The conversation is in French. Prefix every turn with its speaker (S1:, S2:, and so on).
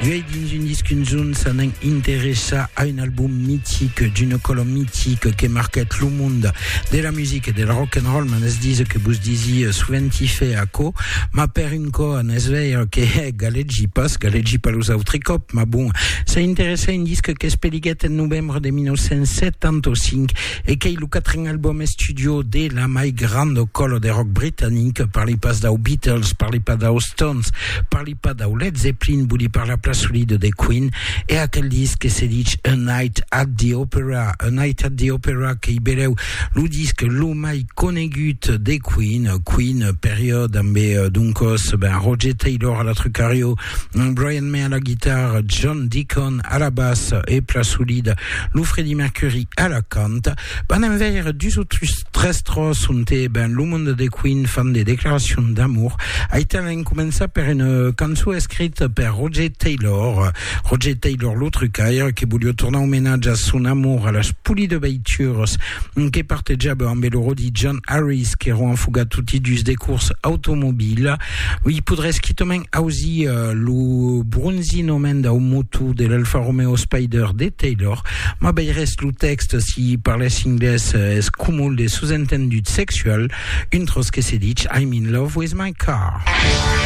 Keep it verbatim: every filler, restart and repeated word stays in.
S1: Veuillez dans une disque une zone, ça n'a intéressé à un album mythique, d'une colonne mythique qui marquait le monde de la musique et de la rock'n'roll, mais se disent que vous disiez souvent fait à co, ma père une co, en esveille, que galeggi passe, galeggi pas los autricop, ma bon, ça intéressait un disque qui est spéliget en novembre de mille neuf cent soixante-quinze et qui est le quatrième album studio de la mai grande colle des rock britanniques, par les pas d'aux Beatles, par les pas d'aux Stones, par les pas d'aux Led Zeppelin, bouli par la place solide des Queen, et à quel disque c'est dit A Night at the Opera, A Night at the Opera, qui beleu le disque lo mai conegut des Queen, Queen période amb euh, duncos ben Roger Taylor à la trucario, Brian May à la guitare, John Deacon à la basse et place solide, Lou Freddie Mercury à la cante. Ben envers du autres trestros sunte ben le monde des Queen fan des déclarations d'amour. A été commencé par une canzone écrite par Roger Taylor. Roger Taylor l'autre caire qui voulait tourner hommage à son amour à la spouli de veitures qui partait déjà en beloro di John Harris qui era en fuga tutti des courses automobiles. Oui, pourrait skitomen aussi euh, le bronzino menda au moto de l'Alfa Romeo Spider de Taylor. Ma ben il reste le texte si parlait inglés es cumul de sous-entendus sexuels. Une chose que c'est dit, I'm in love with my car.